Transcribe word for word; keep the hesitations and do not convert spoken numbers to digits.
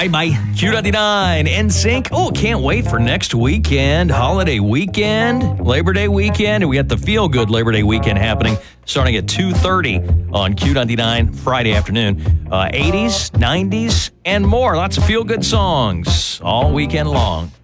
right, bye. Q ninety-nine, N Sync. Oh, can't wait for next weekend. Holiday weekend, Labor Day weekend. And we got the Feel Good Labor Day weekend happening starting at two thirty on Q ninety-nine Friday afternoon. Uh, eighties, nineties, and more. Lots of feel-good songs all weekend long.